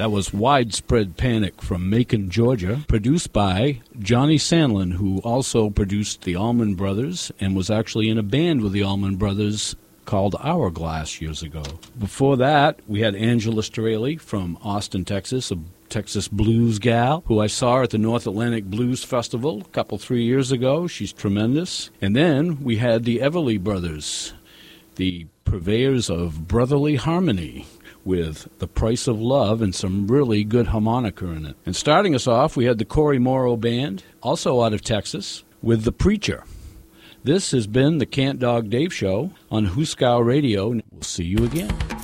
That was Widespread Panic from Macon, Georgia, produced by Johnny Sandlin, who also produced the Allman Brothers and was actually in a band with the Allman Brothers called Hourglass years ago. Before that, we had Angela Straley from Austin, Texas, a Texas blues gal who I saw at the North Atlantic Blues Festival a 3 years ago. She's tremendous. And then we had the Everly Brothers, the purveyors of brotherly harmony, with The Price of Love and some really good harmonica in it. And starting us off, we had the Cory Morrow Band, also out of Texas, with The Preacher. This has been the Cant Dog Dave Show on Huskow Radio. We'll see you again.